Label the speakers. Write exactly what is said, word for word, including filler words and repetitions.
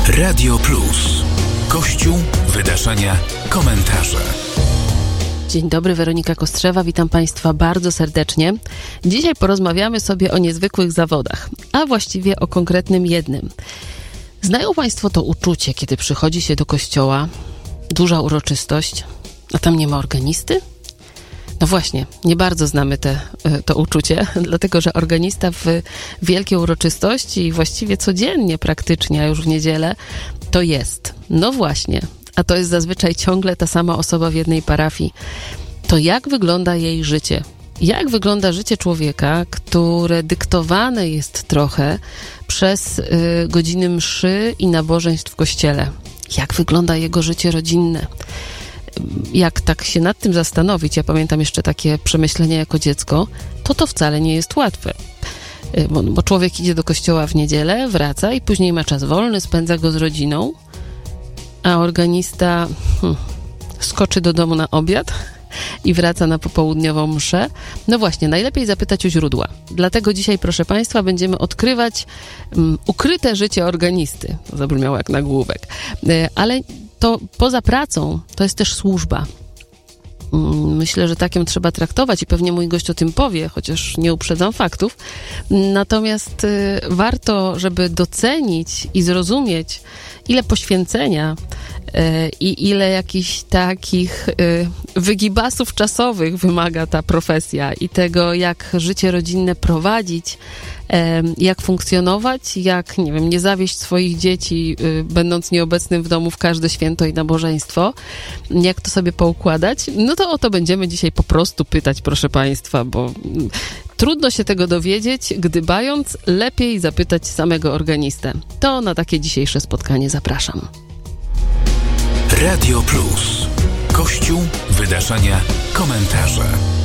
Speaker 1: Radio Plus. Kościół, wydarzenia, komentarze.
Speaker 2: Dzień dobry, Weronika Kostrzewa, witam Państwa bardzo serdecznie. Dzisiaj porozmawiamy sobie o niezwykłych zawodach, a właściwie o konkretnym jednym. Znają Państwo to uczucie, kiedy przychodzi się do kościoła, duża uroczystość, a tam nie ma organisty? No właśnie, nie bardzo znamy te, to uczucie, dlatego że organista w wielkie uroczystości i właściwie codziennie praktycznie, a już w niedzielę, to jest. No właśnie, a to jest zazwyczaj ciągle ta sama osoba w jednej parafii. To jak wygląda jej życie? Jak wygląda życie człowieka, które dyktowane jest trochę przez y, godziny mszy i nabożeństw w kościele? Jak wygląda jego życie rodzinne? Jak tak się nad tym zastanowić, ja pamiętam jeszcze takie przemyślenia jako dziecko, to to wcale nie jest łatwe. Bo, bo człowiek idzie do kościoła w niedzielę, wraca i później ma czas wolny, spędza go z rodziną, a organista hmm, skoczy do domu na obiad i wraca na popołudniową mszę. No właśnie, najlepiej zapytać u źródła. Dlatego dzisiaj, proszę Państwa, będziemy odkrywać um, ukryte życie organisty. To zabrzmiało jak nagłówek. E, ale to poza pracą to jest też służba. Myślę, że tak ją trzeba traktować i pewnie mój gość o tym powie, chociaż nie uprzedzam faktów. Natomiast y, warto, żeby docenić i zrozumieć, ile poświęcenia y, i ile jakichś takich y, wygibasów czasowych wymaga ta profesja i tego, jak życie rodzinne prowadzić, jak funkcjonować, jak, nie wiem, nie zawieść swoich dzieci, y, będąc nieobecnym w domu w każde święto i nabożeństwo, jak to sobie poukładać, no to o to będziemy dzisiaj po prostu pytać, proszę Państwa, bo y, trudno się tego dowiedzieć, gdybając, lepiej zapytać samego organistę. To na takie dzisiejsze spotkanie zapraszam.
Speaker 1: Radio Plus. Kościół, wydarzenia, komentarze.